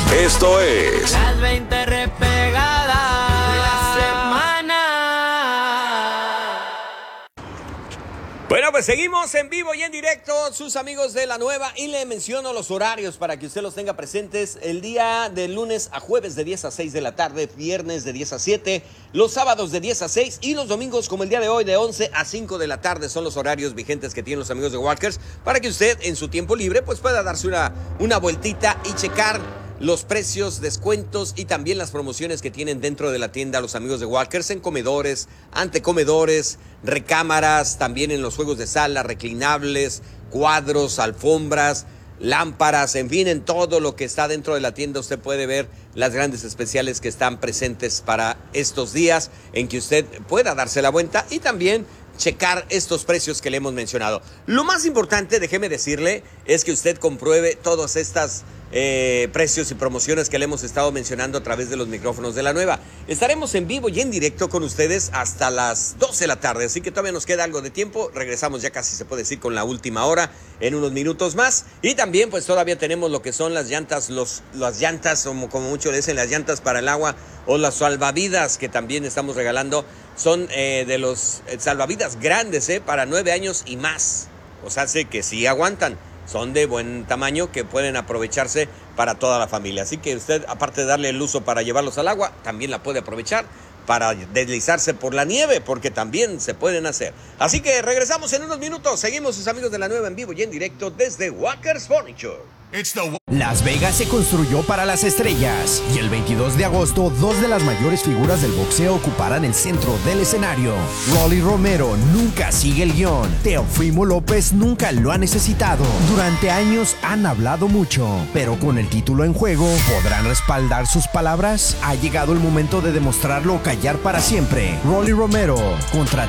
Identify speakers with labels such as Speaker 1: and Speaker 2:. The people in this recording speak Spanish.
Speaker 1: Esto es
Speaker 2: Las 20 repegadas de la semana.
Speaker 3: Bueno, pues seguimos en vivo y en directo, sus amigos de La Nueva, y le menciono los horarios para que usted los tenga presentes. El día de lunes a jueves de 10 a 6 de la tarde, viernes de 10 a 7, los sábados de 10 a 6 y los domingos, como el día de hoy, de 11 a 5 de la tarde. Son los horarios vigentes que tienen los amigos de Walkers para que usted en su tiempo libre pues pueda darse una vueltita y checar los precios, descuentos y también las promociones que tienen dentro de la tienda los amigos de Walkers en comedores, antecomedores, recámaras, también en los juegos de sala, reclinables, cuadros, alfombras, lámparas, en fin, en todo lo que está dentro de la tienda usted puede ver las grandes especiales que están presentes para estos días en que usted pueda darse la vuelta y también checar estos precios que le hemos mencionado. Lo más importante, déjeme decirle, es que usted compruebe todas estas precios y promociones que le hemos estado mencionando a través de los micrófonos de La Nueva. Estaremos en vivo y en directo con ustedes hasta las 12 de la tarde, así que todavía nos queda algo de tiempo. Regresamos ya casi, se puede decir, con la última hora en unos minutos más. Y también pues todavía tenemos lo que son las llantas, las llantas, como muchos le dicen, las llantas para el agua o las salvavidas que también estamos regalando. Son de los salvavidas grandes, para 9 años y más. O sea, sé que sí aguantan. Son de buen tamaño que pueden aprovecharse para toda la familia. Así que usted, aparte de darle el uso para llevarlos al agua, también la puede aprovechar para deslizarse por la nieve, porque también se pueden hacer. Así que regresamos en unos minutos. Seguimos sus amigos de La Nueva en vivo y en directo desde Walkers Furniture.
Speaker 4: Las Vegas se construyó para las estrellas y el 22 de agosto 2 de las mayores figuras del boxeo ocuparán el centro del escenario. Rolly Romero nunca sigue el guión. Teofimo López nunca lo ha necesitado. Durante años han hablado mucho, pero con el título en juego, ¿podrán respaldar sus palabras? Ha llegado el momento de demostrarlo o callar para siempre. Rolly Romero contra